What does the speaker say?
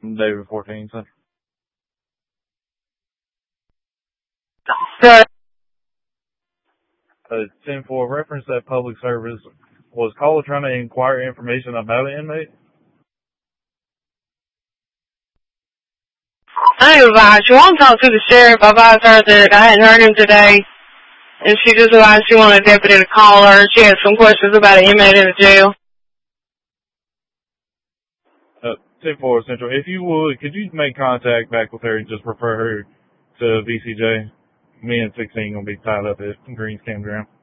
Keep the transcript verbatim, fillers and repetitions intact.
David fourteen Central. Good. Uh, ten four, reference that public service. Was caller trying to inquire information about an inmate? I advised you. I'll talk to the sheriff. I advised her that I hadn't heard him today, and she just advised she wanted a deputy to call her. She had some questions about an inmate in the jail. Uh, ten four Central. If you would, could you make contact back with her and just refer her to V C J? Me and sixteen gonna be tied up at Greens Campground.